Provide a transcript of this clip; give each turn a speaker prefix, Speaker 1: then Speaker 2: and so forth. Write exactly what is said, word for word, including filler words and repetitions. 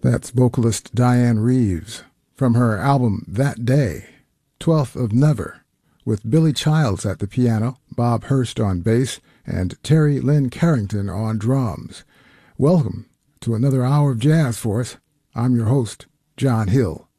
Speaker 1: That's vocalist Diane Reeves from her album That Day, twelfth of Never, with Billy Childs at the piano, Bob Hurst on bass, and Terry Lynn Carrington on drums. Welcome to another hour of jazz for us. I'm your host, John Hill.